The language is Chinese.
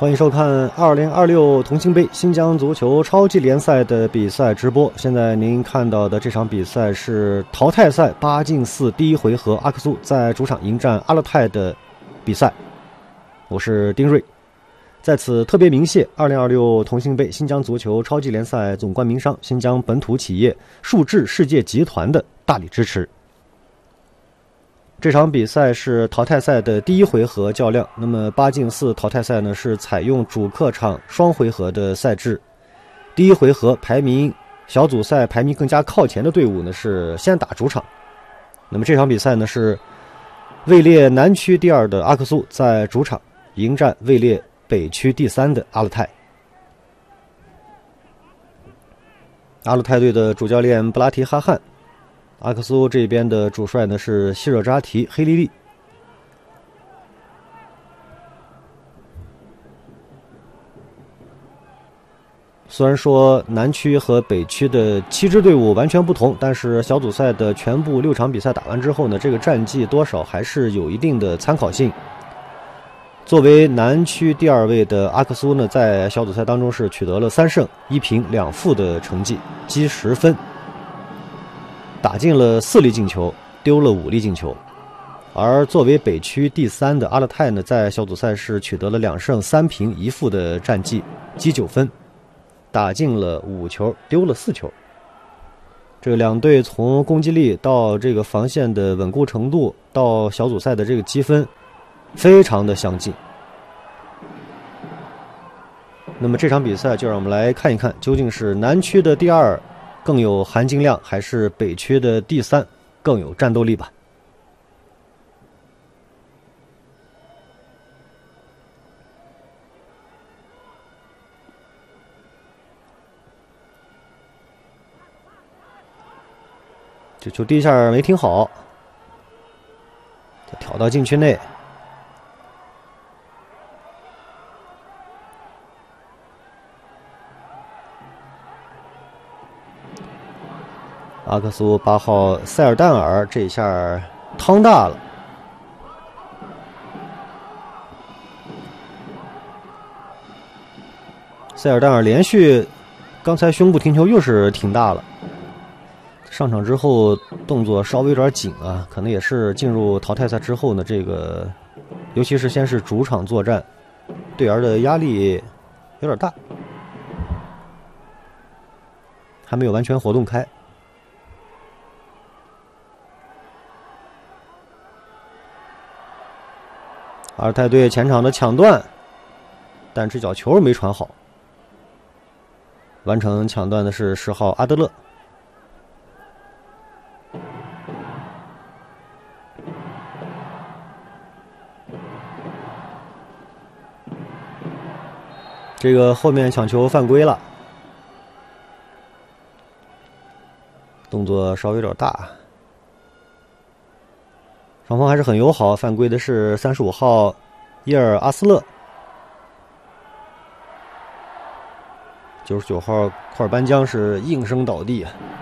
欢迎收看2026同心杯新疆足球超级联赛的比赛直播。现在您看到的这场比赛是淘汰赛8进4第一回合，阿克苏在主场迎战阿勒泰的比赛。我是丁瑞，在此特别鸣谢2026同心杯新疆足球超级联赛总冠名商新疆本土企业数智世界集团的大力支持。这场比赛是淘汰赛的第一回合较量，那么8进4淘汰赛呢是采用主客场双回合的赛制。第一回合小组赛排名更加靠前的队伍呢是先打主场。那么这场比赛呢是位列南区第2的阿克苏在主场迎战位列北区第3的阿勒泰。阿勒泰队的主教练布拉提哈汗，阿克苏这边的主帅呢是希热扎提黑利利。虽然说南区和北区的7支队伍完全不同，但是小组赛的全部6场比赛打完之后呢，这个战绩多少还是有一定的参考性。作为南区第2位的阿克苏呢，在小组赛当中是取得了3胜1平2负的成绩，积10分，打进了4粒进球，丢了5粒进球。而作为北区第3的阿勒泰呢，在小组赛是取得了2胜3平1负的战绩，积9分，打进了5球，丢了4球。这两队从攻击力到这个防线的稳固程度，到小组赛的这个积分，非常的相近。那么这场比赛就让我们来看一看，究竟是南区的第2更有含金量，还是北区的第3更有战斗力吧。这球第一下没停好，再挑到禁区内。阿克苏8号塞尔丹尔这一下趟大了，塞尔丹尔连续刚才胸部停球又是挺大了，上场之后动作稍微有点紧啊，可能也是进入淘汰赛之后呢，这个尤其是先是主场作战，队员的压力有点大，还没有完全活动开。阿尔泰队前场的抢断，但这脚球没传好。完成抢断的是10号阿德勒。这个后面抢球犯规了，动作稍微有点大。双方还是很友好，犯规的是35号伊尔阿斯勒，99号库尔班江是应声倒地啊。